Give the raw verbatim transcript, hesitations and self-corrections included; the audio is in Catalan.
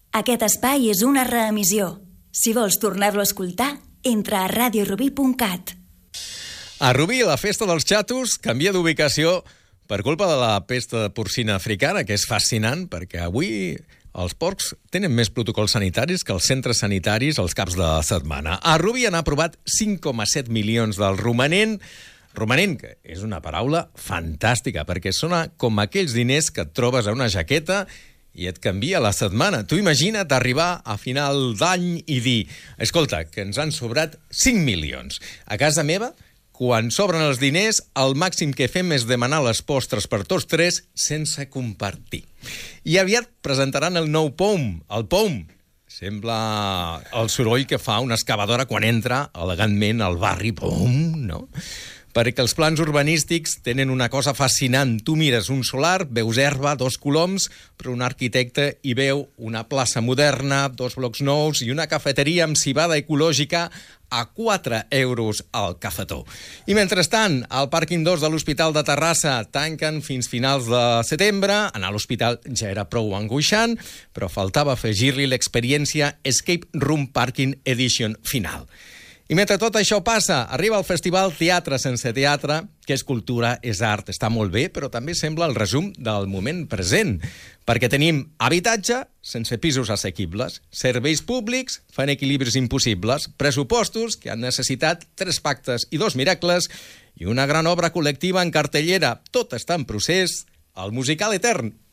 Aquest espai és una reemissió. Si vols tornar-lo a escoltar, entra a radio rubí punt cat. A Rubí, la festa dels xatos canvia d'ubicació per culpa de la pesta porcina africana, que és fascinant, perquè avui els porcs tenen més protocols sanitaris que els centres sanitaris els caps de setmana. A Rubí han aprovat cinc coma set milions del romanent, romanent, que és una paraula fantàstica, perquè sona com aquells diners que et trobes a una jaqueta i et canvia la setmana. Tu imagina't arribar a final d'any i dir, escolta, que ens han sobrat cinc milions. A casa meva, quan sobren els diners, el màxim que fem és demanar les postres per tots tres sense compartir. I aviat presentaran el nou P O M, el P O M. Sembla el soroll que fa una excavadora quan entra elegantment al barri P O M, no? Perquè els plans urbanístics tenen una cosa fascinant. Tu mires un solar, veus herba, dos coloms, però un arquitecte hi veu una plaça moderna, dos blocs nous i una cafeteria amb civada ecològica a quatre euros al cafetó. I mentrestant, al pàrquing dos de l'Hospital de Terrassa tanquen fins finals de setembre. Anar a l'hospital ja era prou angoixant, però faltava afegir-li l'experiència Escape Room Parking Edition final. I mentre tot això passa, arriba el festival Teatre sense teatre, que és cultura, és art, està molt bé, però també sembla el resum del moment present, perquè tenim habitatge sense pisos assequibles, serveis públics fan equilibris impossibles, pressupostos que han necessitat tres pactes i dos miracles, i una gran obra col·lectiva en cartellera. Tot està en procés, el musical etern.